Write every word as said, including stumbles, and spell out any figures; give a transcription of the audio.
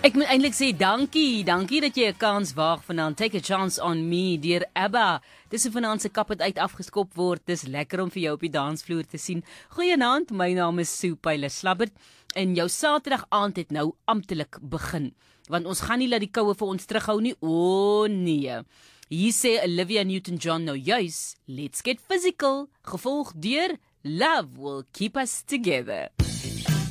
Ek moet eintlik sê dankie, dankie dat jy 'n kans waag vanaand. Take a chance on me deur ABBA. Dis 'n vanaand se kap het uit afgeskop word. Dis lekker om vir jou op die dansvloer te sien. Goeienaand, my naam is Sue Pyler Slabbert en jou Saterdag aand het nou amptelik begin. Want ons gaan nie laat die koue vir ons terughou nie. O nee. Hier sê Olivia Newton-John nou juis, let's get physical, gevolg deur Love Will Keep Us Together.